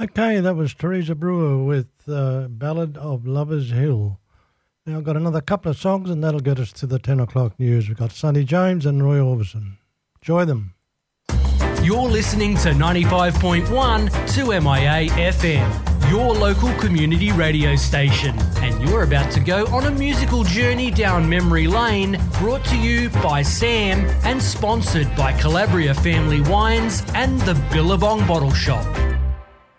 Okay, that was Teresa Brewer with Ballad of Lover's Hill. Now I've got another couple of songs and that'll get us to the 10 o'clock news. We've got Sonny James and Roy Orbison. Enjoy them. You're listening to 95.1 2MIA FM, your local community radio station. And you're about to go on a musical journey down memory lane, brought to you by Sam and sponsored by Calabria Family Wines and the Billabong Bottle Shop.